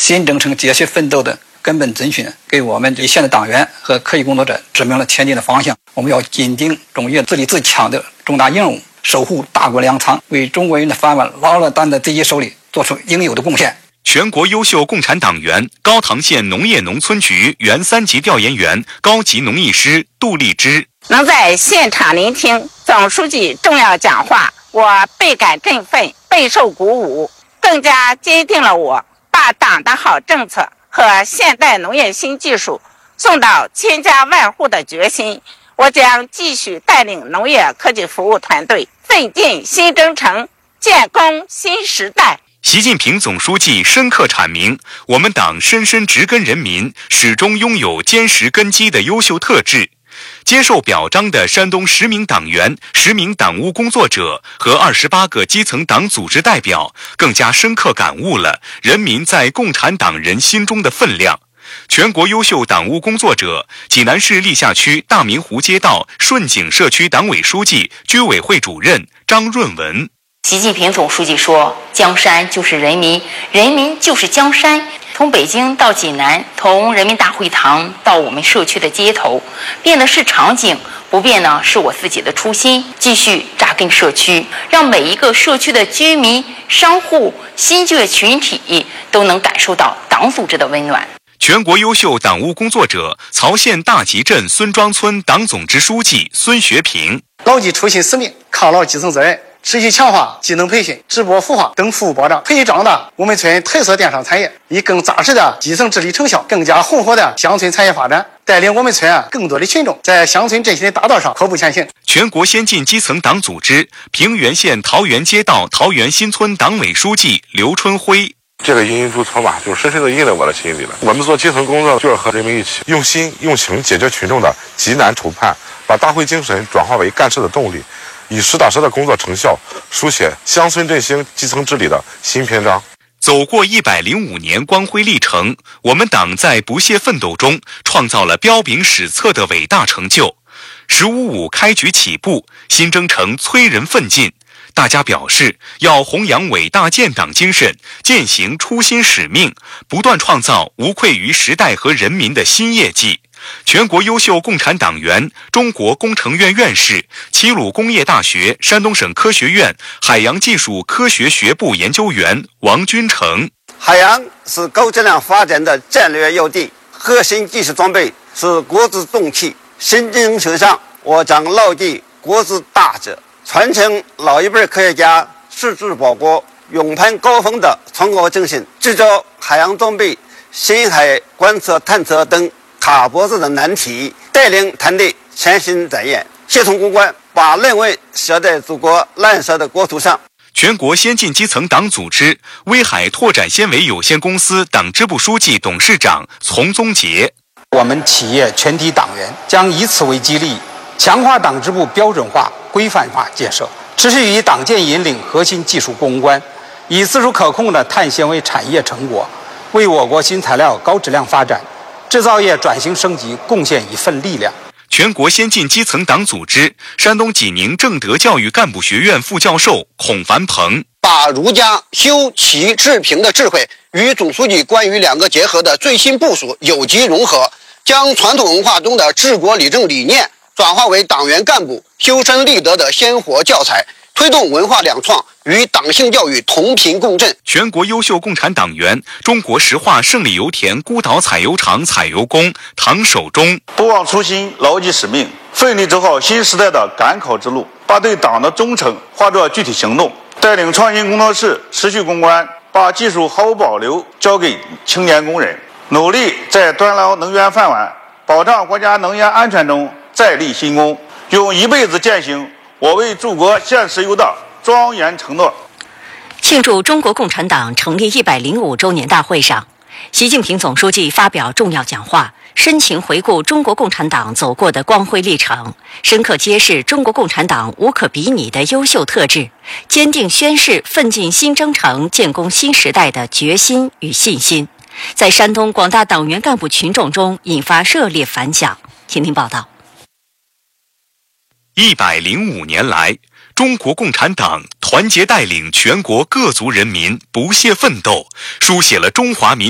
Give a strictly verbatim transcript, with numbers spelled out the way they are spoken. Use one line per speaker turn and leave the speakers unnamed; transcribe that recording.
新征程节续奋斗的根本遵循，给我们一线的党员和科技工作者指明了前进的方向。我们要紧盯中越自立自强的重大任务，守护大国粮仓，为中国人的饭碗牢牢担在自己手里，做出应有的贡献。
全国优秀共产党员、高唐县农业农村局原三级调研员、高级农艺师杜丽芝。
能在现场聆听总书记重要讲话，我倍感振奋，备受鼓舞，更加坚定了我把党的好政策和现代农业新技术送到千家万户的决心。我将继续带领农业科技服务团队奋进新征程，建功新时代。
习近平总书记深刻阐明，我们党深深植根人民，始终拥有坚实根基的优秀特质。接受表彰的山东十名党员、十名党务工作者和二十八个基层党组织代表，更加深刻感悟了人民在共产党人心中的分量。全国优秀党务工作者，济南市历下区大明湖街道顺景社区党委书记、居委会主任张润文。
习近平总书记说，江山就是人民，人民就是江山。从北京到济南，从人民大会堂到我们社区的街头，变的是场景，不变呢是我自己的初心，继续扎根社区，让每一个社区的居民、商户、新就业群体都能感受到党组织的温暖。
全国优秀党务工作者，曹县大集镇孙庄村党总支书记孙学平。
牢记初心使命，戡牢基层责任，持续强化技能培训、直播孵化等服务保障，培育壮大我们村特色电商产业，以更扎实的基层治理成效、更加红火的乡村产业发展，带领我们村啊更多的群众在乡村振兴的大道上阔步前行。
全国先进基层党组织平原县桃源街道桃源新村党委书记刘春辉。
这个因因嘱托吧，就深深地印在我的心里了。我们做基层工作，就是和人民一起用心用情解决群众的急难愁盼，把大会精神转化为干事的动力，以实打实的工作成效，书写乡村振兴、基层治理的新篇章。
走过一百零五年光辉历程，我们党在不懈奋斗中创造了彪炳史册的伟大成就。十五五开局起步，新征程催人奋进。大家表示要弘扬伟大建党精神，践行初心使命，不断创造无愧于时代和人民的新业绩。全国优秀共产党员、中国工程院院士、齐鲁工业大学、山东省科学院海洋技术科学学部研究员王军成。
海洋是高质量发展的战略要地，核心技术装备是国之重器。新征程上，我将牢记国之大责，传承老一辈科学家矢志报国、勇攀高峰的创高精神，制造海洋装备、深海观测探测等卡脖子的难题，带领团队全心展演，协同攻关，把论文写在祖国蓝色的国土上。
全国先进基层党组织威海拓展纤维有限公司党支部书记、董事长丛宗杰。
我们企业全体党员将以此为激励，强化党支部标准化、规范化建设，持续以党建引领核心技术攻关，以自主可控的碳纤维产业成果，为我国新材料高质量发展、制造业转型升级贡献一份力量。
全国先进基层党组织山东济宁正德教育干部学院副教授孔凡鹏。
把儒家修齐治平的智慧与总书记关于两个结合的最新部署有机融合，将传统文化中的治国理政理念转化为党员干部修身立德的鲜活教材，推动文化两创与党性教育同频共振。
全国优秀共产党员、中国石化胜利油田孤岛采油厂采油工唐守忠。
不忘初心，牢记使命，奋力走好新时代的赶考之路，把对党的忠诚化作具体行动，带领创新工作室持续攻关，把技术毫无保留交给青年工人，努力在端牢能源饭碗、保障国家能源安全中再立新功，用一辈子践行我为祖国献石油的庄严承诺。
庆祝中国共产党成立一百零五周年大会上，习近平总书记发表重要讲话，深情回顾中国共产党走过的光辉历程，深刻揭示中国共产党无可比拟的优秀特质，坚定宣示奋进新征程、建功新时代的决心与信心，在山东广大党员干部群众中引发热烈反响。请听报道。
一百零五年来，中国共产党团结带领全国各族人民不懈奋斗，书写了中华民